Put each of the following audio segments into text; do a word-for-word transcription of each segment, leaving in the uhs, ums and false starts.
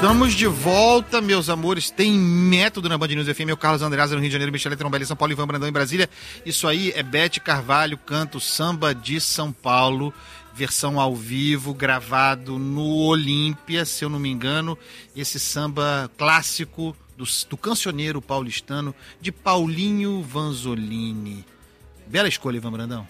Estamos de volta, meus amores. Tem método na Band News F M. Eu, Carlos Andreasa, no Rio de Janeiro, Michele Trombelli, São Paulo, Ivan Brandão, em Brasília. Isso aí é Beth Carvalho, canto Samba de São Paulo, versão ao vivo, gravado no Olímpia, se eu não me engano. Esse samba clássico do, do cancioneiro paulistano, de Paulinho Vanzolini. Bela escolha, Ivan Brandão.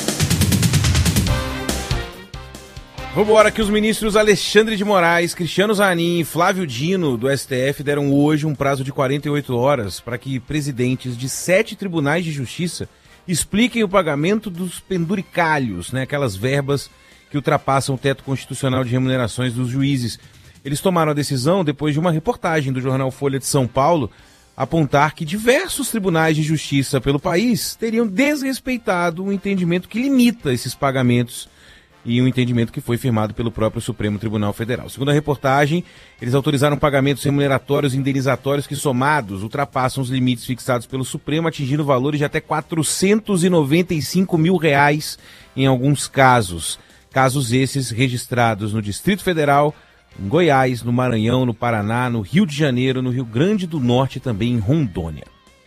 Vambora, que os ministros Alexandre de Moraes, Cristiano Zanin e Flávio Dino, do S T F, deram hoje um prazo de quarenta e oito horas para que presidentes de sete tribunais de justiça expliquem o pagamento dos penduricalhos, né, aquelas verbas que ultrapassam o teto constitucional de remunerações dos juízes. Eles tomaram a decisão depois de uma reportagem do jornal Folha de São Paulo apontar que diversos tribunais de justiça pelo país teriam desrespeitado o entendimento que limita esses pagamentos e um entendimento que foi firmado pelo próprio Supremo Tribunal Federal. Segundo a reportagem, eles autorizaram pagamentos remuneratórios e indenizatórios que, somados, ultrapassam os limites fixados pelo Supremo, atingindo valores de até quatrocentos e noventa e cinco mil reais em alguns casos. Casos esses registrados no Distrito Federal, em Goiás, no Maranhão, no Paraná, no Rio de Janeiro, no Rio Grande do Norte e também em Rondônia.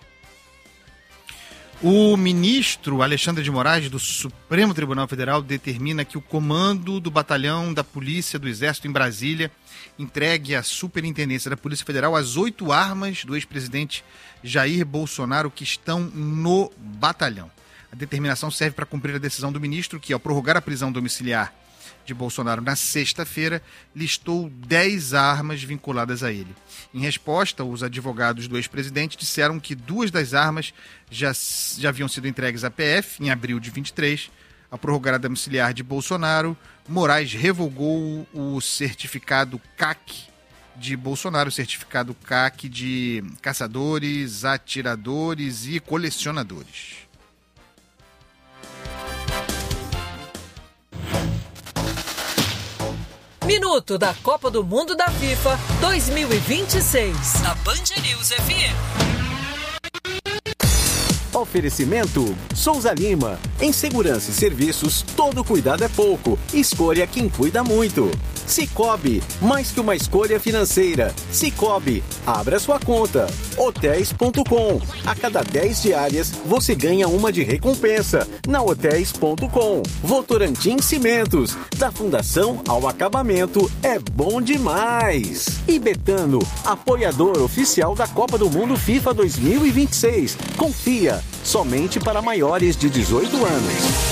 O ministro Alexandre de Moraes, do Supremo Tribunal Federal, determina que o comando do batalhão da Polícia do Exército em Brasília entregue à Superintendência da Polícia Federal as oito armas do ex-presidente Jair Bolsonaro que estão no batalhão. A determinação serve para cumprir a decisão do ministro que, ao prorrogar a prisão domiciliar de Bolsonaro na sexta-feira, listou dez armas vinculadas a ele. Em resposta, os advogados do ex-presidente disseram que duas das armas já, já haviam sido entregues à P F em abril de vinte e três. Ao prorrogar a domiciliar de Bolsonaro, Moraes revogou o certificado C A C de Bolsonaro, o certificado C A C de caçadores, atiradores e colecionadores. Minuto da Copa do Mundo da FIFA dois mil e vinte e seis. Na Band News F M. Oferecimento Souza Lima. Em segurança e serviços, todo cuidado é pouco. Escolha quem cuida muito. Cicobi, mais que uma escolha financeira. Cicobi, abra sua conta. Hotéis ponto com. A cada dez diárias, você ganha uma de recompensa. Na Hotéis ponto com. Votorantim Cimentos. Da fundação ao acabamento, é bom demais. E Betano, apoiador oficial da Copa do Mundo FIFA dois mil e vinte e seis. Confia, somente para maiores de dezoito anos.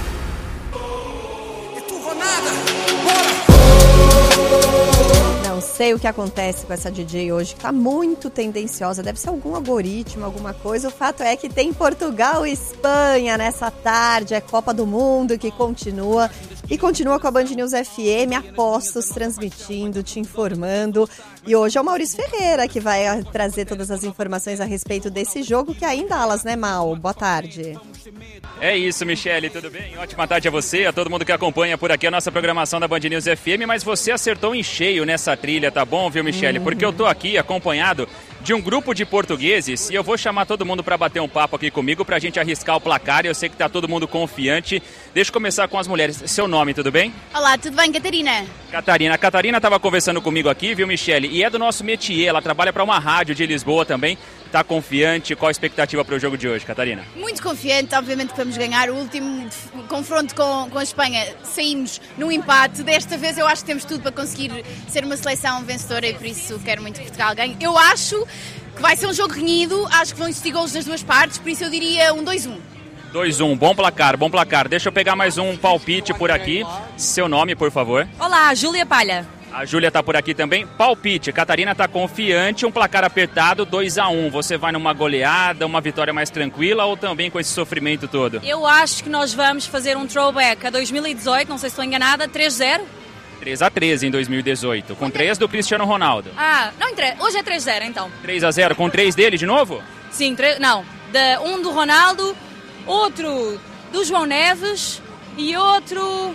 Não sei o que acontece com essa D J hoje, que tá muito tendenciosa. Deve ser algum algoritmo, alguma coisa. O fato é que tem Portugal e Espanha nessa tarde. É Copa do Mundo que continua. E continua com a Band News F M, Apostos, transmitindo, te informando. E hoje é o Maurício Ferreira que vai trazer todas as informações a respeito desse jogo que ainda alas, né, Mal? Boa tarde. É isso, Michele, tudo bem? Ótima tarde a você, a todo mundo que acompanha por aqui a nossa programação da Band News F M, mas você acertou em cheio nessa trilha, tá bom, viu, Michele? Uhum. Porque eu tô aqui acompanhado de um grupo de portugueses e eu vou chamar todo mundo para bater um papo aqui comigo pra gente arriscar o placar. Eu sei que tá todo mundo confiante. Deixa eu começar com as mulheres. Seu nome, tudo bem? Olá, tudo bem, Catarina? Catarina. A Catarina tava conversando comigo aqui, viu, Michele? E é do nosso métier, ela trabalha para uma rádio de Lisboa também. Tá confiante? Qual a expectativa para o jogo de hoje, Catarina? Muito confiante, obviamente que vamos ganhar. O último confronto com, com a Espanha saímos num empate. Desta vez eu acho que temos tudo para conseguir ser uma seleção vencedora e por isso quero muito que Portugal ganhe. Eu acho que vai ser um jogo renhido, acho que vão existir gols das duas partes, por isso eu diria um dois a um. dois a um, bom placar, bom placar. Deixa eu pegar mais um palpite por aqui. Seu nome, por favor. Olá, Júlia Palha. A Júlia tá por aqui também. Palpite, Catarina tá confiante, um placar apertado, dois a um. Você vai numa goleada, uma vitória mais tranquila ou também com esse sofrimento todo? Eu acho que nós vamos fazer um throwback a dois mil e dezoito, não sei se estou enganada, três a zero. três a três em dois mil e dezoito, com três do Cristiano Ronaldo. Ah, não interessa, hoje é três a zero então. três a zero, com três dele de novo? Sim, tre- não, de, um do Ronaldo, outro do João Neves e outro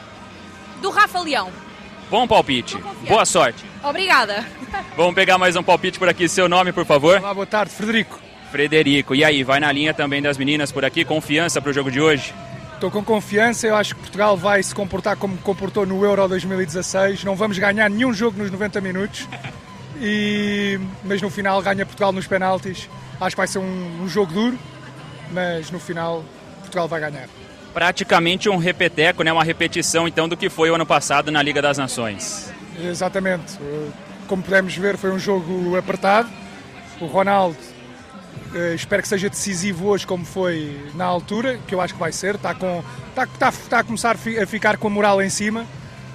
do Rafa Leão. Bom palpite. Boa sorte. Obrigada. Vamos pegar mais um palpite por aqui. Seu nome, por favor? Olá, boa tarde, Frederico. Frederico. E aí, vai na linha também das meninas por aqui? Confiança para o jogo de hoje? Estou com confiança, eu acho que Portugal vai se comportar como comportou no Euro dois mil e dezasseis. Não vamos ganhar nenhum jogo nos noventa minutos, e... mas no final ganha Portugal nos penaltis. Acho que vai ser um, um jogo duro, mas no final Portugal vai ganhar. Praticamente um repeteco, né? Uma repetição então do que foi o ano passado na Liga das Nações. Exatamente. Como pudemos ver, foi um jogo apertado. O Ronaldo, eh, espero que seja decisivo hoje como foi na altura, que eu acho que vai ser. Está, com, está, está, está a começar a ficar com a moral em cima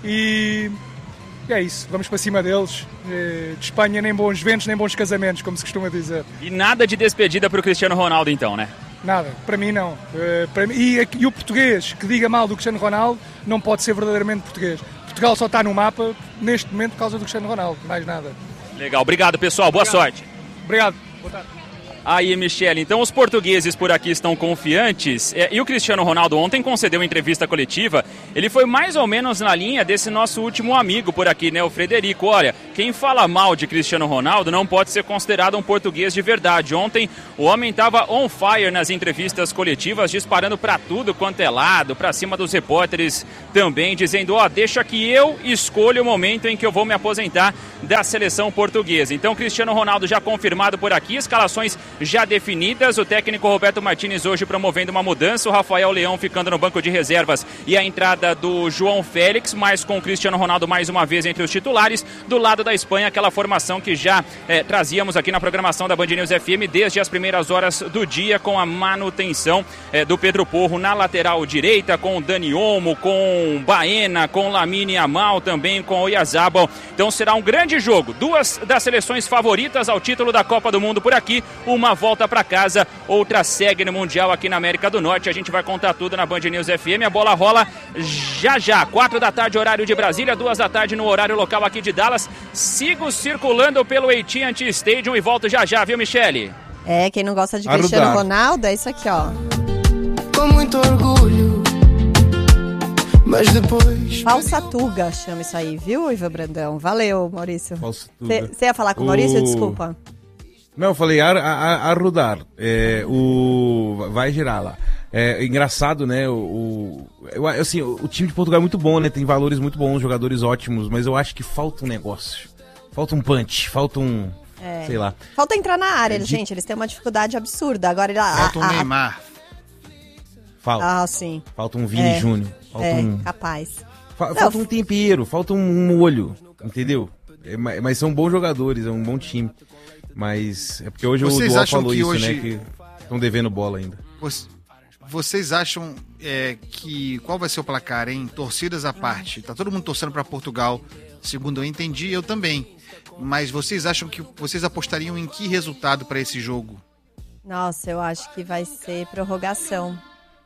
e, e é isso. Vamos para cima deles. Eh, de Espanha nem bons ventos, nem bons casamentos, como se costuma dizer. E nada de despedida para o Cristiano Ronaldo então, né? Nada, para mim não. Uh, para mim, e, e o português que diga mal do Cristiano Ronaldo não pode ser verdadeiramente português. Portugal só está no mapa neste momento por causa do Cristiano Ronaldo, mais nada. Legal, obrigado pessoal, boa Obrigado. sorte. Obrigado, boa tarde. Aí, Michele, então os portugueses por aqui estão confiantes. É, e o Cristiano Ronaldo ontem concedeu uma entrevista coletiva. Ele foi mais ou menos na linha desse nosso último amigo por aqui, né, o Frederico. Olha, quem fala mal de Cristiano Ronaldo não pode ser considerado um português de verdade. Ontem o homem estava on fire nas entrevistas coletivas, disparando para tudo quanto é lado, para cima dos repórteres também, dizendo, ó, deixa que eu escolha o momento em que eu vou me aposentar da seleção portuguesa. Então, Cristiano Ronaldo já confirmado por aqui, escalações já definidas, o técnico Roberto Martínez hoje promovendo uma mudança, o Rafael Leão ficando no banco de reservas e a entrada do João Félix, mas com o Cristiano Ronaldo mais uma vez entre os titulares. Do lado da Espanha, aquela formação que já eh, trazíamos aqui na programação da Band News F M desde as primeiras horas do dia, com a manutenção eh, do Pedro Porro na lateral direita, com o Dani Olmo, com Baena, com Lamine Yamal, também com o Oyarzabal. Então será um grande jogo, duas das seleções favoritas ao título da Copa do Mundo por aqui, uma volta para casa, outra segue no Mundial aqui na América do Norte. A gente vai contar tudo na Band News F M. A bola rola já já, quatro da tarde horário de Brasília, duas da tarde no horário local aqui de Dallas. Sigo circulando pelo A T and T Stadium e volto já já, viu, Michele? É, quem não gosta de Arudar. Cristiano Ronaldo, é isso aqui, ó. Com muito orgulho, mas depois... Falsa Tuga chama isso aí, viu, Ivan Brandão? Valeu, Maurício. Falsa Tuga. Você ia falar com o Maurício? O- Desculpa. Não, eu falei ar, ar, arrudar. É, o, vai girar lá. É engraçado, né? O, o, eu, assim, o, o time de Portugal é muito bom, né? Tem valores muito bons, jogadores ótimos, mas eu acho que falta um negócio. Falta um punch, falta um... É. Sei lá. Falta entrar na área, É, de- gente. Eles têm uma dificuldade absurda. Agora ele... Falta um a- a- Neymar. Falta. Ah, sim. Falta um Vini É. Júnior. Falta É, um... capaz. Fa- Não, falta um tempero, falta um molho, entendeu? É, mas, mas são bons jogadores, é um bom time. Mas é porque hoje Vocês o Dual acham falou que isso, hoje- né? Que estão devendo bola ainda. Vocês- Vocês acham é, que... Qual vai ser o placar, hein? Torcidas à parte. Tá todo mundo torcendo para Portugal, segundo eu entendi, eu também. Mas vocês acham que... Vocês apostariam em que resultado para esse jogo? Nossa, eu acho que vai ser prorrogação.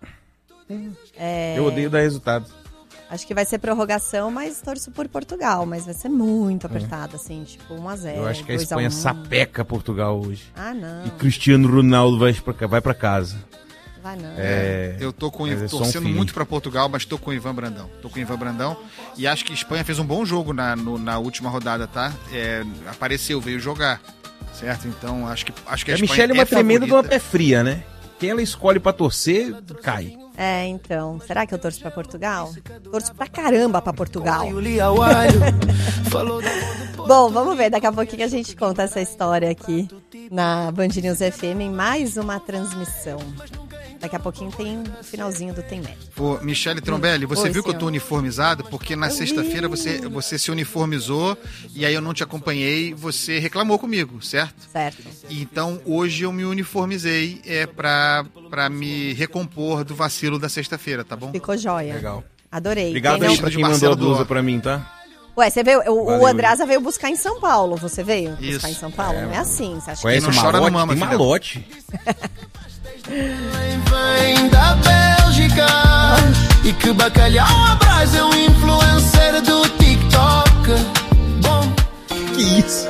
É, Eu odeio dar resultado. acho que vai ser prorrogação, mas torço por Portugal. Mas vai ser muito apertado, assim, tipo um a zero. Eu acho que a dois a Espanha um. sapeca Portugal hoje. Ah, não. E Cristiano Ronaldo vai pra, ca- vai pra casa. Vai não. É, Eu tô com, mas é só um torcendo feeling. muito para Portugal, mas tô com o Ivan Brandão. Tô com o Ivan Brandão e acho que a Espanha fez um bom jogo na, no- na última rodada, tá? É, apareceu, veio jogar, certo? Então acho que acho que a, A Espanha Michelle é uma tremenda de uma favorita. pé fria, né? Quem ela escolhe pra torcer, cai. É, então. Será que eu torço pra Portugal? Torço pra caramba pra Portugal. Bom, vamos ver. Daqui a pouquinho a gente conta essa história aqui na Band News F M em mais uma transmissão. Daqui a pouquinho tem o finalzinho do Tem Médico. Ô, Michele Trombelli, você Oi, viu que eu senhor. tô uniformizado? Porque na Eu sexta-feira vi. você, você se uniformizou e aí eu não te acompanhei, você reclamou comigo, certo? Certo. Então hoje eu me uniformizei é, pra, pra me recompor do vacilo da sexta-feira, tá bom? Ficou joia. Legal. Adorei. Obrigado Quem aí não- pra de quem mandou a Marcelo blusa Duó. pra mim, tá? Ué, você veio, o, o Valeu. Andrasa veio buscar em São Paulo. Você veio Isso. buscar em São Paulo? É, não é assim. Você acha Conhece não o chora não malote? mama, Tem filha. malote. Vem da Bélgica e que bacalhau à brás é um influencer do TikTok. Bom, Que isso?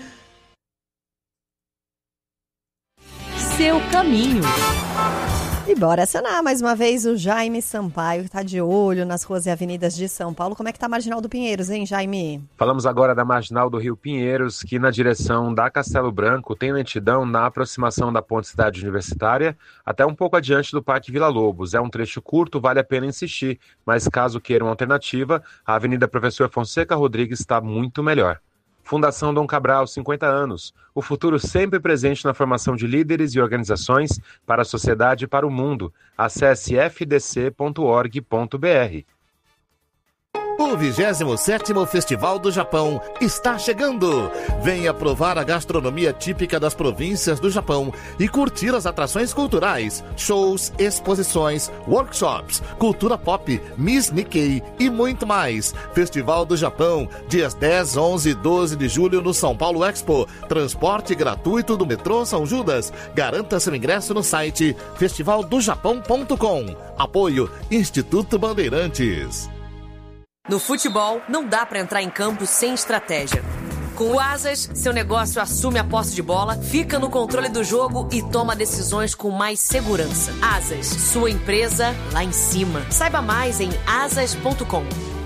Seu caminho. E bora acionar mais uma vez o Jaime Sampaio, que está de olho nas ruas e avenidas de São Paulo. Como é que tá a Marginal do Pinheiros, hein, Jaime? Falamos agora da Marginal do Rio Pinheiros, que na direção da Castelo Branco tem lentidão na aproximação da Ponte Cidade Universitária, até um pouco adiante do Parque Vila Lobos. É um trecho curto, vale a pena insistir, mas caso queira uma alternativa, a Avenida Professor Fonseca Rodrigues está muito melhor. Fundação Dom Cabral, cinquenta anos. O futuro sempre presente na formação de líderes e organizações para a sociedade e para o mundo. Acesse f d c ponto org ponto b r. O vigésimo sétimo Festival do Japão está chegando. Venha provar a gastronomia típica das províncias do Japão e curtir as atrações culturais, shows, exposições, workshops, cultura pop, Miss Nikkei e muito mais. Festival do Japão, dias dez, onze e doze de julho no São Paulo Expo. Transporte gratuito do metrô São Judas. Garanta seu ingresso no site festival do japão ponto com. Apoio Instituto Bandeirantes. No futebol, não dá para entrar em campo sem estratégia. Com o Asas, seu negócio assume a posse de bola, fica no controle do jogo e toma decisões com mais segurança. Asas, sua empresa lá em cima. Saiba mais em asas ponto com.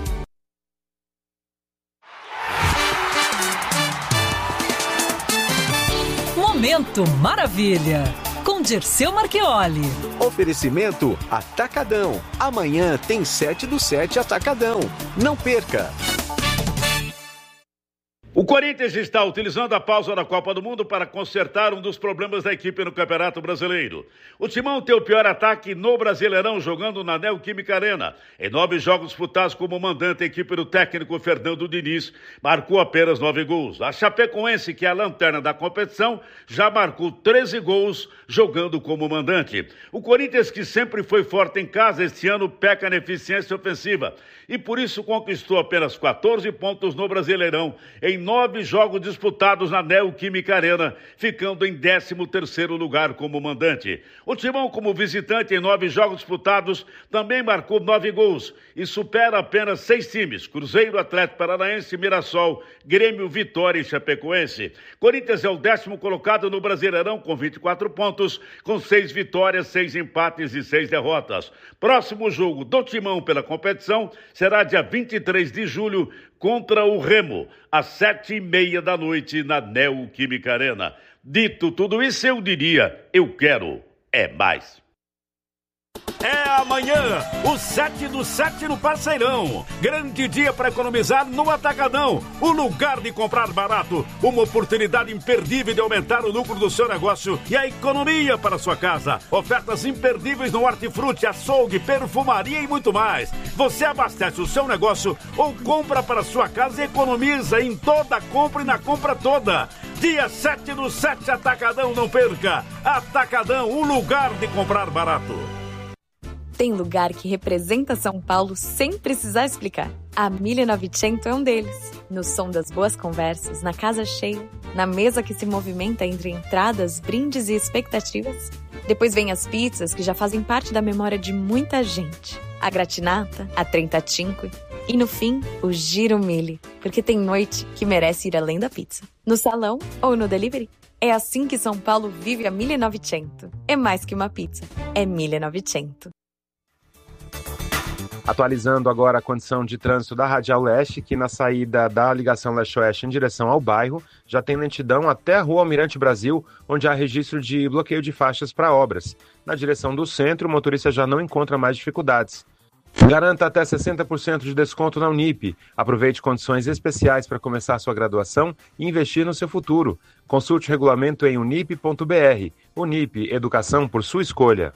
Momento Maravilha, com Dirceu Marchioli. Oferecimento Atacadão. Amanhã tem sete do sete Atacadão. Não perca! O Corinthians está utilizando a pausa da Copa do Mundo para consertar um dos problemas da equipe no Campeonato Brasileiro. O Timão tem o pior ataque no Brasileirão, jogando na Neoquímica Arena. Em nove jogos disputados como mandante, a equipe do técnico Fernando Diniz marcou apenas nove gols. A Chapecoense, que é a lanterna da competição, já marcou treze gols jogando como mandante. O Corinthians, que sempre foi forte em casa, este ano peca na eficiência ofensiva e por isso conquistou apenas quatorze pontos no Brasileirão em nove jogos disputados na Neoquímica Arena, ficando em décimo terceiro lugar como mandante. O Timão, como visitante em nove jogos disputados, também marcou nove gols e supera apenas seis times: Cruzeiro, Atlético Paranaense, Mirassol, Grêmio, Vitória e Chapecoense. Corinthians é o décimo colocado no Brasileirão com vinte e quatro pontos, com seis vitórias, seis empates e seis derrotas. Próximo jogo do Timão pela competição será dia vinte e três de julho contra o Remo, às sete e meia da noite na Neoquímica Arena. Dito tudo isso, eu diria, eu quero é mais. É amanhã, o sete do sete no Parceirão. Grande dia para economizar no Atacadão. O lugar de comprar barato. Uma oportunidade imperdível de aumentar o lucro do seu negócio e a economia para a sua casa. Ofertas imperdíveis no hortifruti, açougue, perfumaria e muito mais. Você abastece o seu negócio ou compra para a sua casa e economiza em toda compra e na compra toda. Dia sete do sete Atacadão, não perca. Atacadão, um lugar de comprar barato. Tem lugar que representa São Paulo sem precisar explicar. A mille e novecento é um deles. No som das boas conversas, na casa cheia, na mesa que se movimenta entre entradas, brindes e expectativas. Depois vem as pizzas que já fazem parte da memória de muita gente. A gratinata, a trentacinque e no fim, o giro mille, porque tem noite que merece ir além da pizza. No salão ou no delivery. É assim que São Paulo vive a mille e novecento. É mais que uma pizza, é mille e novecento. Atualizando agora a condição de trânsito da Radial Leste, que na saída da ligação leste-oeste em direção ao bairro, já tem lentidão até a Rua Almirante Brasil, onde há registro de bloqueio de faixas para obras. Na direção do centro, o motorista já não encontra mais dificuldades. Garanta até sessenta por cento de desconto na Unip. Aproveite condições especiais para começar sua graduação e investir no seu futuro. Consulte o regulamento em unip ponto b r. Unip, educação por sua escolha.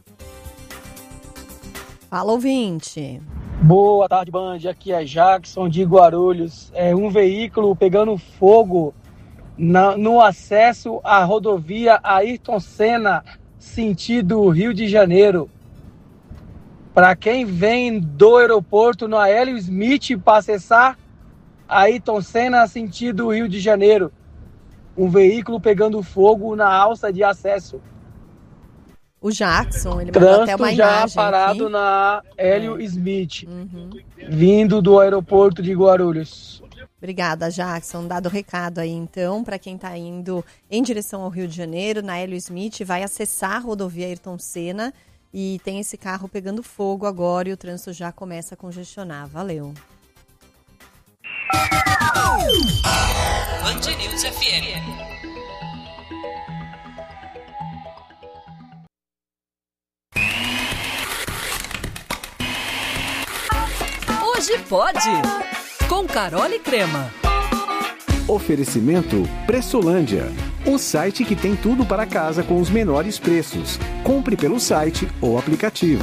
Fala, ouvinte. Boa tarde, Band. Aqui é Jackson de Guarulhos. É um veículo pegando fogo na, no acesso à rodovia Ayrton Senna, sentido Rio de Janeiro. Para quem vem do aeroporto no Hélio Smith para acessar Ayrton Senna, sentido Rio de Janeiro. Um veículo pegando fogo na alça de acesso. O Jackson, ele mandou até uma já imagem parado aqui. na Hélio é. Smith, uhum. vindo do aeroporto de Guarulhos. Obrigada, Jackson. Dado o recado aí, então, para quem está indo em direção ao Rio de Janeiro, na Hélio Smith, vai acessar a rodovia Ayrton Senna E tem esse carro pegando fogo agora e o trânsito já começa a congestionar. Valeu. Band News F M. Hoje pode, com Carol e Crema. Oferecimento Pressolândia, um site que tem tudo para casa com os menores preços. Compre pelo site ou aplicativo.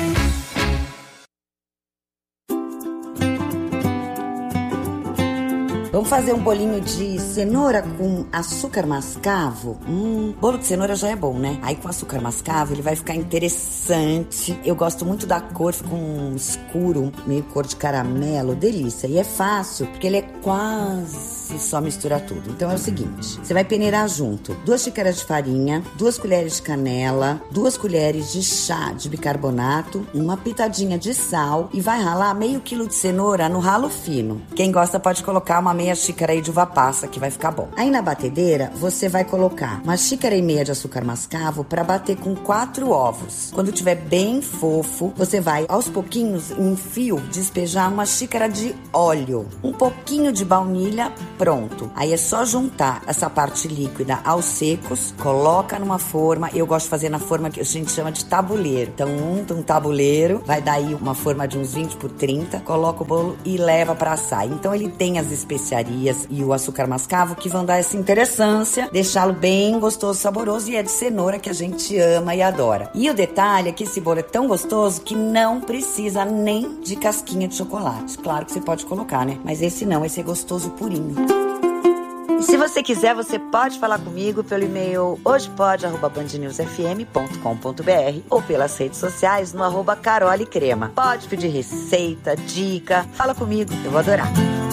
Vamos fazer um bolinho de cenoura com açúcar mascavo? Hum, bolo de cenoura já é bom, né? Aí com açúcar mascavo ele vai ficar interessante. Eu gosto muito da cor, fica um escuro, meio cor de caramelo, delícia. E é fácil, porque ele é quase só misturar tudo. Então é o seguinte, você vai peneirar junto duas xícaras de farinha, duas colheres de canela, duas colheres de chá de bicarbonato, uma pitadinha de sal e vai ralar meio quilo de cenoura no ralo fino. Quem gosta pode colocar uma meia xícara aí de uva passa, que vai ficar bom. Aí na batedeira, você vai colocar uma xícara e meia de açúcar mascavo para bater com quatro ovos. Quando tiver bem fofo, você vai, aos pouquinhos, em fio, despejar uma xícara de óleo. Um pouquinho de baunilha, pronto. Aí é só juntar essa parte líquida aos secos, coloca numa forma. Eu gosto de fazer na forma que a gente chama de tabuleiro. Então, unta um tabuleiro, vai dar aí uma forma de uns vinte por trinta, coloca o bolo e leva para assar. Então, ele tem as especiarias e o açúcar mascavo que vão dar essa interessância, deixá-lo bem gostoso, saboroso, e é de cenoura que a gente ama e adora. E o detalhe é que esse bolo é tão gostoso que não precisa nem de casquinha de chocolate. Claro que você pode colocar, né? Mas esse não, esse é gostoso purinho. E se você quiser, você pode falar comigo pelo e-mail hojepode arroba band news f m ponto com ponto b r ou pelas redes sociais no arroba Carol e Crema. Pode pedir receita, dica, fala comigo, eu vou adorar.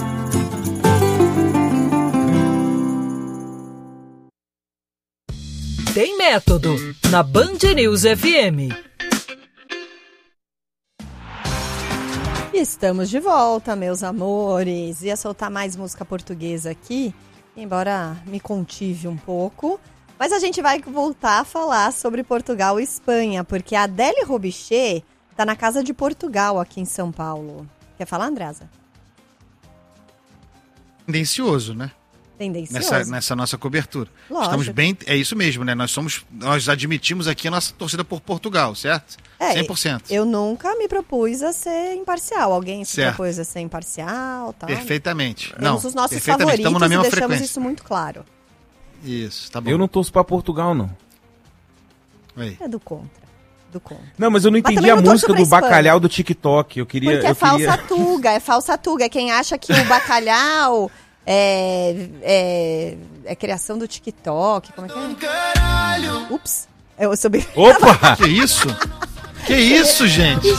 Tem método na Band News F M. Estamos de volta, meus amores. Ia soltar mais música portuguesa aqui, embora me contive um pouco. Mas a gente vai voltar a falar sobre Portugal e Espanha, porque a Adélie Robicher está na Casa de Portugal aqui em São Paulo. Quer falar, Andresa? Tendencioso, né? Tendencioso. Nessa, nessa nossa cobertura. Lógico. Estamos bem, é isso mesmo, né? Nós somos, nós admitimos aqui a nossa torcida por Portugal, certo? É, cem por cento. Eu nunca me propus a ser imparcial. Alguém se certo. propôs a ser imparcial, tal. Perfeitamente. Temos não, os nossos perfeitamente. favoritos na mesma e deixamos frequência. isso muito claro. Isso, tá bom. Eu não torço pra Portugal, não. Aí. É do contra. Do contra. Não, mas eu não Mas entendi a não música do Espanha. bacalhau do TikTok. Eu queria. Porque é eu queria... falsa tuga, é falsa tuga. É quem acha que o bacalhau é, é, é criação do TikTok. Como é que é? Ups. Eu subi. Opa! Que isso? Que isso, gente?